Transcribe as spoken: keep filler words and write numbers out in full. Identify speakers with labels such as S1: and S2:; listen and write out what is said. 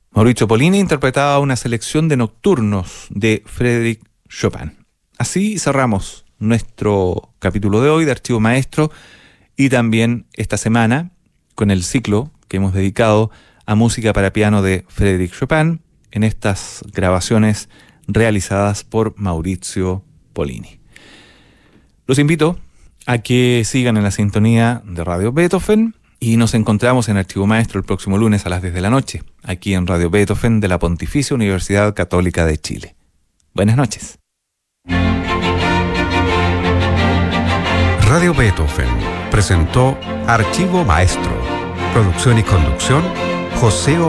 S1: Maurizio Pollini interpretaba una selección de nocturnos de Frédéric Chopin. Así cerramos nuestro capítulo de hoy de Archivo Maestro y también esta semana con el ciclo que hemos dedicado a música para piano de Frédéric Chopin en estas grabaciones realizadas por Maurizio Pollini. Los invito a que sigan en la sintonía de Radio Beethoven y nos encontramos en Archivo Maestro el próximo lunes a las diez de la noche, aquí en Radio Beethoven de la Pontificia Universidad Católica de Chile. Buenas noches.
S2: Radio Beethoven presentó Archivo Maestro. Producción y conducción, José